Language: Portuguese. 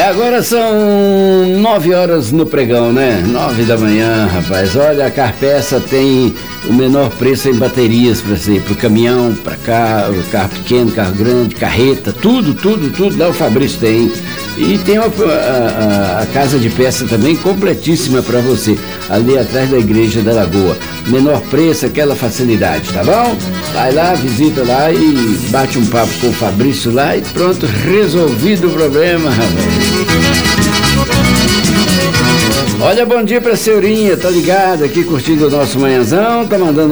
Agora são 9 horas no pregão, né? 9 da manhã, rapaz. Olha, a Carpeça tem o menor preço em baterias para ser pro caminhão, para carro pequeno, carro grande, carreta, tudo. Lá o Fabrício tem. E tem a casa de peça também completíssima para você, ali atrás da Igreja da Lagoa. Menor preço, aquela facilidade, tá bom? Vai lá, visita lá e bate um papo com o Fabrício lá e pronto, resolvido o problema, rapaz. Olha, bom dia pra senhorinha, tá ligado aqui curtindo o nosso manhãzão, tá mandando